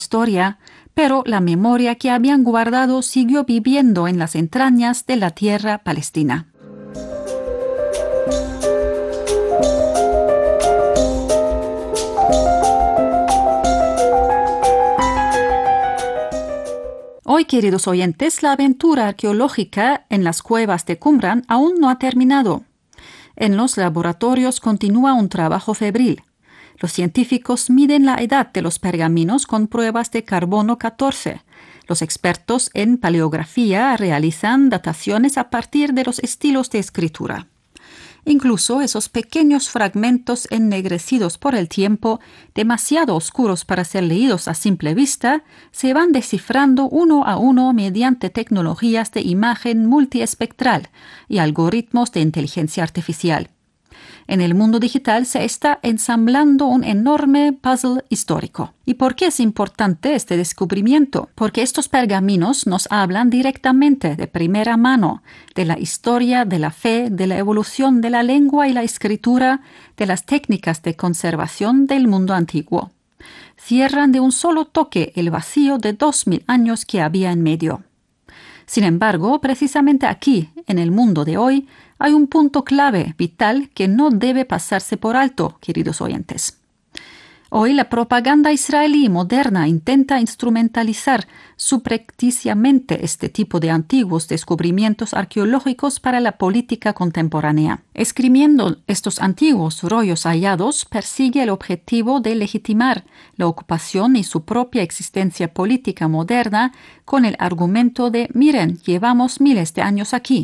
historia, pero la memoria que habían guardado siguió viviendo en las entrañas de la tierra palestina. Hoy, queridos oyentes, la aventura arqueológica en las cuevas de Qumran aún no ha terminado. En los laboratorios continúa un trabajo febril. Los científicos miden la edad de los pergaminos con pruebas de carbono 14. Los expertos en paleografía realizan dataciones a partir de los estilos de escritura. Incluso esos pequeños fragmentos ennegrecidos por el tiempo, demasiado oscuros para ser leídos a simple vista, se van descifrando uno a uno mediante tecnologías de imagen multiespectral y algoritmos de inteligencia artificial. En el mundo digital se está ensamblando un enorme puzzle histórico. ¿Y por qué es importante este descubrimiento? Porque estos pergaminos nos hablan directamente, de primera mano, de la historia, de la fe, de la evolución de la lengua y la escritura, de las técnicas de conservación del mundo antiguo. Cierran de un solo toque el vacío de 2000 años que había en medio. Sin embargo, precisamente aquí, en el mundo de hoy, hay un punto clave, vital, que no debe pasarse por alto, queridos oyentes. Hoy la propaganda israelí moderna intenta instrumentalizar subrepticiamente este tipo de antiguos descubrimientos arqueológicos para la política contemporánea. Escribiendo estos antiguos rollos hallados, persigue el objetivo de legitimar la ocupación y su propia existencia política moderna con el argumento de «miren, llevamos miles de años aquí».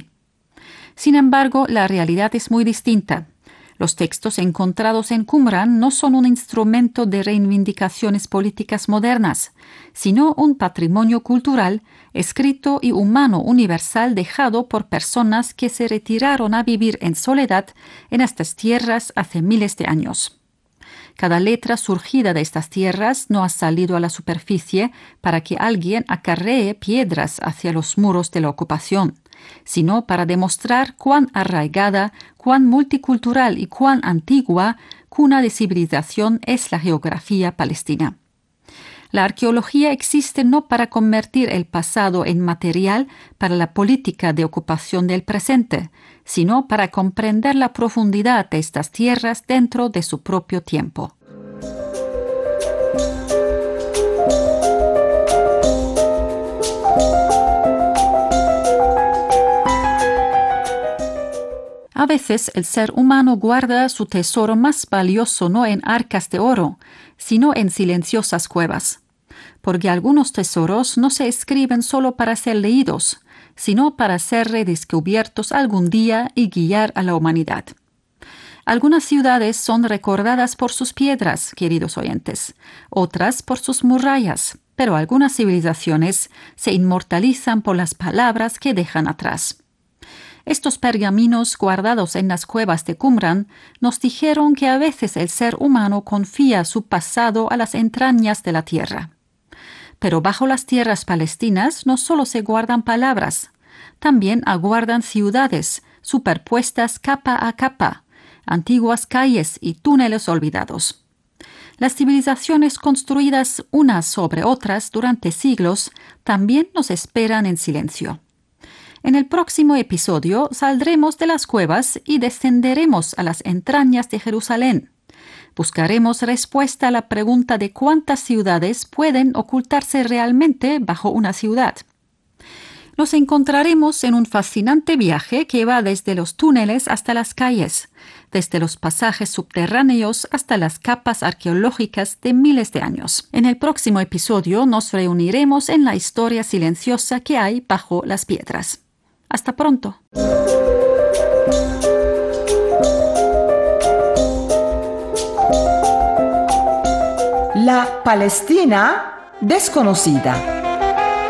Sin embargo, la realidad es muy distinta. Los textos encontrados en Qumran no son un instrumento de reivindicaciones políticas modernas, sino un patrimonio cultural, escrito y humano universal dejado por personas que se retiraron a vivir en soledad en estas tierras hace miles de años. Cada letra surgida de estas tierras no ha salido a la superficie para que alguien acarree piedras hacia los muros de la ocupación, sino para demostrar cuán arraigada, cuán multicultural y cuán antigua cuna de civilización es la geografía palestina. La arqueología existe no para convertir el pasado en material para la política de ocupación del presente, sino para comprender la profundidad de estas tierras dentro de su propio tiempo. A veces el ser humano guarda su tesoro más valioso no en arcas de oro, sino en silenciosas cuevas. Porque algunos tesoros no se escriben solo para ser leídos, sino para ser redescubiertos algún día y guiar a la humanidad. Algunas ciudades son recordadas por sus piedras, queridos oyentes, otras por sus murallas, pero algunas civilizaciones se inmortalizan por las palabras que dejan atrás. Estos pergaminos guardados en las cuevas de Qumran nos dijeron que a veces el ser humano confía su pasado a las entrañas de la tierra. Pero bajo las tierras palestinas no solo se guardan palabras, también aguardan ciudades superpuestas capa a capa, antiguas calles y túneles olvidados. Las civilizaciones construidas unas sobre otras durante siglos también nos esperan en silencio. En el próximo episodio saldremos de las cuevas y descenderemos a las entrañas de Jerusalén. Buscaremos respuesta a la pregunta de cuántas ciudades pueden ocultarse realmente bajo una ciudad. Nos encontraremos en un fascinante viaje que va desde los túneles hasta las calles, desde los pasajes subterráneos hasta las capas arqueológicas de miles de años. En el próximo episodio nos reuniremos en la historia silenciosa que hay bajo las piedras. Hasta pronto. La Palestina desconocida.